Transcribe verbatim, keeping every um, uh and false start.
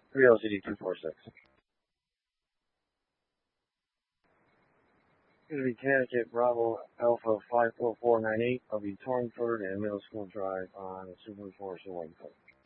three L C D two four six. Going to be Connecticut Bravo Alpha five four four nine eight. I'll be Torringford and Middle School Drive on Super Force One.